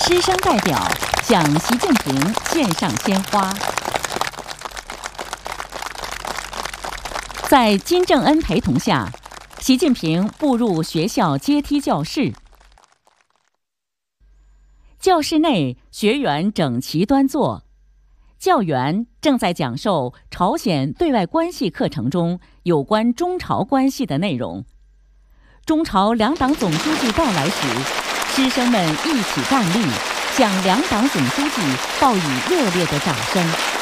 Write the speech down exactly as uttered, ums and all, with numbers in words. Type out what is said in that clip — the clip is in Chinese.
师生代表向习近平献上鲜花。在金正恩陪同下，习近平步入学校阶梯教室。教室内学员整齐端坐，教员正在讲授朝鲜对外关系课程中有关中朝关系的内容。中朝两党总书记到来时，师生们一起站立，向两党总书记报以热烈的掌声。